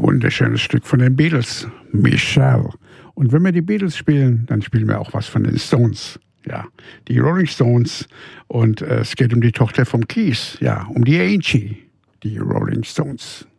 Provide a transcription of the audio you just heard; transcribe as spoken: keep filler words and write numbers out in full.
wunderschönes Stück von den Beatles, Michelle. Und wenn wir die Beatles spielen, dann spielen wir auch was von den Stones. Ja, die Rolling Stones. Und äh, es geht um die Tochter vom Keith, ja, um die Angie, die Rolling Stones.